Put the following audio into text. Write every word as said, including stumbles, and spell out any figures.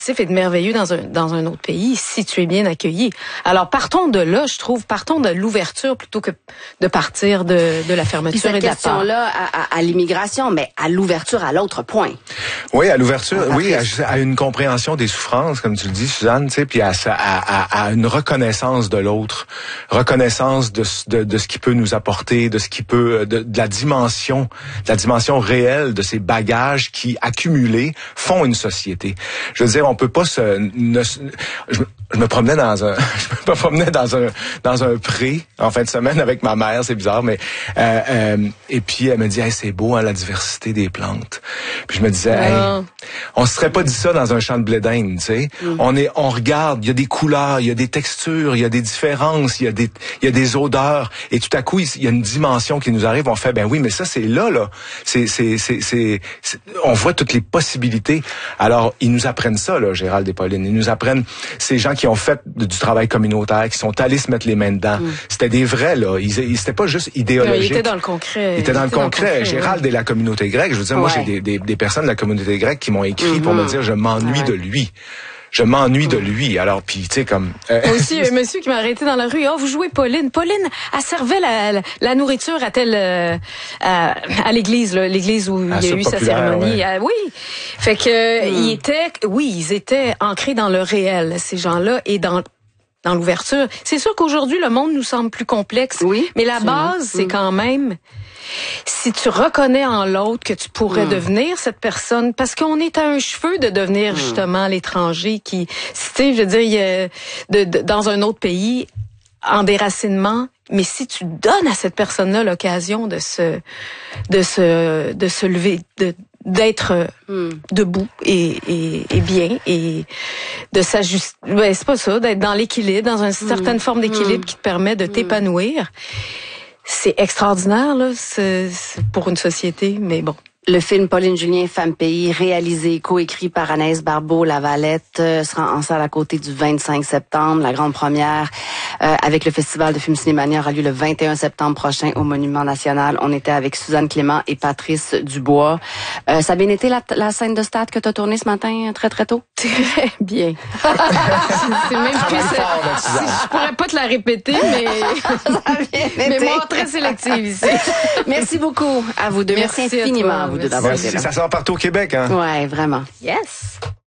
et de merveilleux dans un dans un autre pays si tu es bien accueilli. Alors partons de là, je trouve, partons de l'ouverture plutôt que de partir de de la fermeture et de la peur. Cette question-là à, à, à l'immigration, mais à l'ouverture à l'autre point. Oui, à l'ouverture, oui, à, à une compréhension des souffrances, comme tu le dis, Suzanne, tu sais, puis à, à, à une reconnaissance de l'autre, reconnaissance de, de de ce qui peut nous apporter, de ce qui peut, de, de la dimension, de la dimension réelle de ces bagages qui accumulés font une société. Je veux dire, on peut pas se, ne, je, je me promenais dans un, je me promenais dans un, dans un pré en fin de semaine avec ma mère, c'est bizarre, mais euh, euh, et puis elle me dit, hey, c'est beau, hein, la diversité des plantes. Puis je me disais, hey, oh. on se serait pas dit ça dans un champ de blé d'Inde, tu sais. Mm. On est, on regarde, il y a des couleurs, il y a des textures, il y a des différences, il y a des, il y a des odeurs, et tout à coup il y a une dimension qui nous arrive. On fait, ben oui, mais ça c'est là, là. C'est, c'est, c'est, c'est, c'est on voit toutes les possibilités. Alors ils nous apprennent ça, là, Gérald et Pauline. Ils nous apprennent ces gens qui ont fait du travail communautaire, qui sont allés se mettre les mains dedans. Mm. C'était des vrais, là. Ils, ils c'était pas juste idéologique. Ils étaient dans le concret. Ils étaient dans le concret. Dans le concret Gérald ouais. et la communauté grecque. Je veux dire, ouais. moi j'ai des, des, des personnes de la communauté grecque qui m'ont écrit mm-hmm. pour me dire, je m'ennuie ouais. de lui. Je m'ennuie de lui. Alors, puis, tu sais, comme... Euh... Aussi, un monsieur qui m'a arrêté dans la rue. « Oh, vous jouez Pauline. » Pauline, elle servait la, la, la nourriture à telle... Euh, à, à l'église, là, l'église où à il y a eu sa cérémonie. Ouais. Ah, oui. Fait que, mm. ils étaient... Oui, ils étaient ancrés dans le réel, ces gens-là, et dans... dans l'ouverture. C'est sûr qu'aujourd'hui, le monde nous semble plus complexe. Oui. Mais la base, c'est mm. quand même... Si tu reconnais en l'autre que tu pourrais mmh. devenir cette personne, parce qu'on est à un cheveu de devenir mmh. justement l'étranger qui, tu sais, je veux dire, il y a de, de, dans un autre pays, en déracinement, mais si tu donnes à cette personne-là l'occasion de se, de se, de se lever, de d'être mmh. debout et, et, et bien et de s'ajuster, ben c'est pas ça, d'être dans l'équilibre, dans une certaine mmh. forme d'équilibre mmh. qui te permet de t'épanouir. C'est extraordinaire, là, c'est, c'est pour une société, mais bon. Le film Pauline Julien, Femme Pays, réalisé, coécrit par Anaïs Barbeau-Lavalette, euh, sera en salle à côté du vingt-cinq septembre. La grande première euh, avec le Festival de film Cinémania aura lieu le vingt et un septembre prochain au Monument National. On était avec Suzanne Clément et Patrice Dubois. Euh, ça a bien été la, la scène de stade que tu as tournée ce matin très très tôt? Très bien. C'est même plus... Je pourrais pas te la répéter, mais... mais moi, très sélective ici. Merci beaucoup à vous deux. Merci, Merci infiniment. Vous Merci. Ça sort partout au Québec, hein? Ouais, vraiment. Yes.